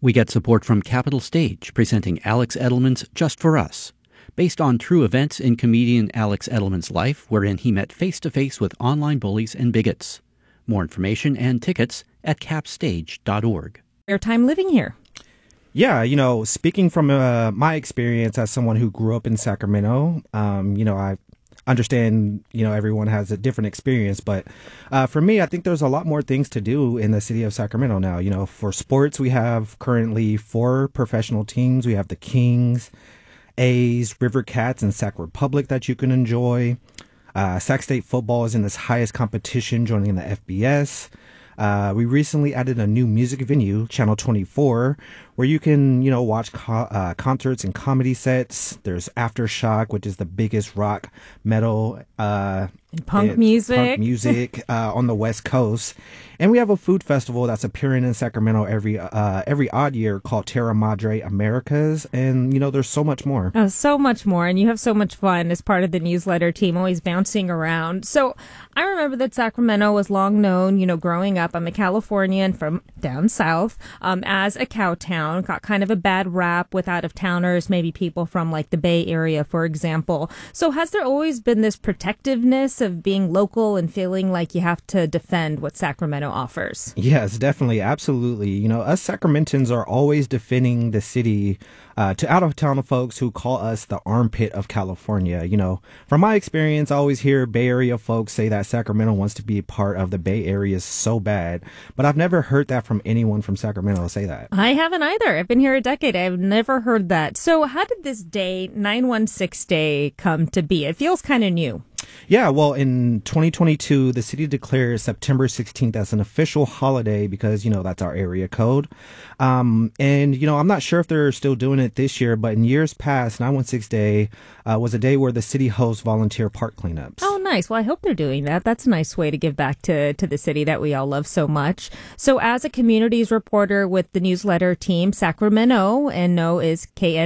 We get support from Capital Stage, presenting Alex Edelman's Just for Us, based on true events in comedian Alex Edelman's life, wherein he met face-to-face with online bullies and bigots. More information and tickets at capstage.org. Airtime living here. Yeah, speaking from my experience as someone who grew up in Sacramento, I understand, everyone has a different experience, but for me, I think there's a lot more things to do in the city of Sacramento now. For sports, we have currently 4 professional teams. We have the Kings, A's, River Cats, and Sac Republic that you can enjoy. Sac State football is in its highest competition, joining the FBS. We recently added a new music venue, Channel 24, where you can, watch concerts and comedy sets. There's Aftershock, which is the biggest rock, metal, punk music on the West Coast. And we have a food festival that's appearing in Sacramento every odd year called Terra Madre Americas. And, there's so much more. Oh, so much more. And you have so much fun as part of the newsletter team, always bouncing around. So I remember that Sacramento was long known, growing up. I'm a Californian from down south, as a cow town. Got kind of a bad rap with out-of-towners, maybe people from like the Bay Area, for example. So has there always been this protectiveness of being local and feeling like you have to defend what Sacramento offers? Yes, definitely. Absolutely. Us Sacramentans are always defending the city to out-of-town folks who call us the armpit of California. From my experience, I always hear Bay Area folks say that Sacramento wants to be part of the Bay Area so bad, but I've never heard that from anyone from Sacramento say that. I haven't either. I've been here a decade. I've never heard that. So how did this day, 916 Day, come to be? It feels kind of new. Yeah, well, in 2022, the city declared September 16th as an official holiday because, that's our area code. And, I'm not sure if they're still doing it this year, but in years past, 916 Day was a day where the city hosts volunteer park cleanups. Oh, nice. Well, I hope they're doing that. That's a nice way to give back to the city that we all love so much. So as a communities reporter with the newsletter team, Sacramento, and No is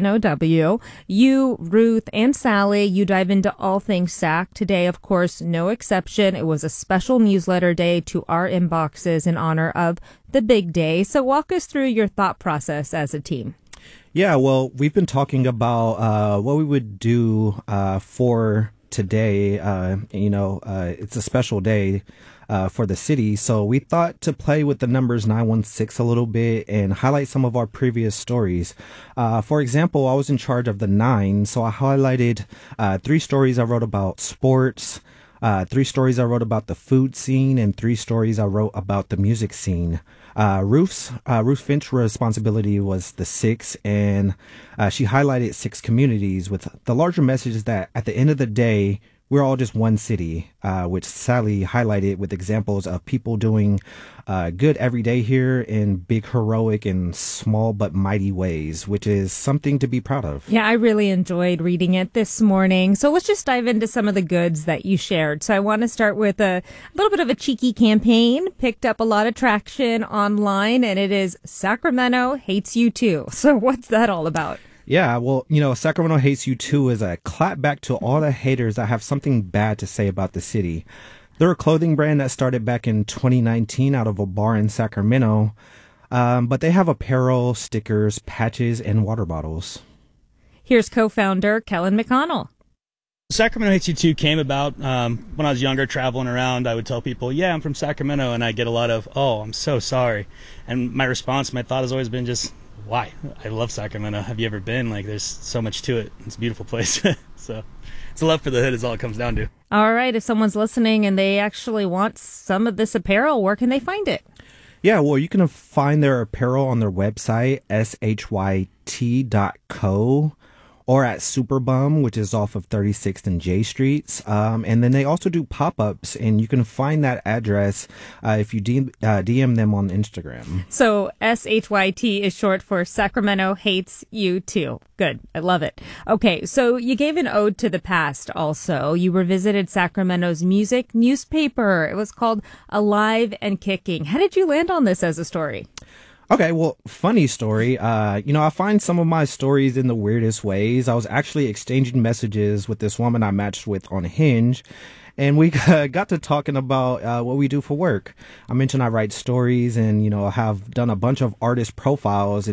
KNOW, you, Ruth, and Sally, you dive into all things Sac. Today, of course, no exception. It was a special newsletter day to our inboxes in honor of the big day. So walk us through your thought process as a team. Yeah, well, we've been talking about what we would do for today. It's a special day for the city. So we thought to play with the numbers 916 a little bit and highlight some of our previous stories. For example, I was in charge of the 9, so I highlighted 3 stories I wrote about sports, 3 stories I wrote about the food scene, and 3 stories I wrote about the music scene. Ruth Finch's responsibility was the 6, and she highlighted 6 communities with the larger message that at the end of the day, we're all just one city, which Sally highlighted with examples of people doing good every day here in big, heroic, and small but mighty ways, which is something to be proud of. Yeah, I really enjoyed reading it this morning. So let's just dive into some of the goods that you shared. So I want to start with a little bit of a cheeky campaign. Picked up a lot of traction online, and it is Sacramento Hates You Too. So what's that all about? Yeah, well, Sacramento Hates You Too is a clap back to all the haters that have something bad to say about the city. They're a clothing brand that started back in 2019 out of a bar in Sacramento, but they have apparel, stickers, patches, and water bottles. Here's co-founder Kellen McConnell. Sacramento Hates You Too came about when I was younger, traveling around. I would tell people, yeah, I'm from Sacramento, and I get a lot of, oh, I'm so sorry. And my response, my thought has always been just, why? I love Sacramento. Have you ever been? There's so much to it. It's a beautiful place. So it's a love for the hood is all it comes down to. All right. If someone's listening and they actually want some of this apparel, where can they find it? Yeah, well, you can find their apparel on their website, shyt.co. or at Superbum, which is off of 36th and J Streets. And then they also do pop-ups, and you can find that address if you DM them on Instagram. So SHYT is short for Sacramento Hates You Too. Good. I love it. Okay, so you gave an ode to the past also. You revisited Sacramento's music newspaper. It was called Alive and Kicking. How did you land on this as a story? Okay, well, funny story. I find some of my stories in the weirdest ways. I was actually exchanging messages with this woman I matched with on Hinge, and we got to talking about what we do for work. I mentioned I write stories and, have done a bunch of artist profiles.